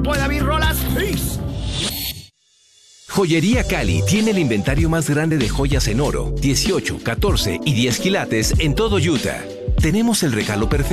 grupo de David Rolas. ¡Peace! Joyería Cali tiene el inventario más grande de joyas en oro, 18, 14 y 10 quilates en todo Utah. Tenemos el regalo perfecto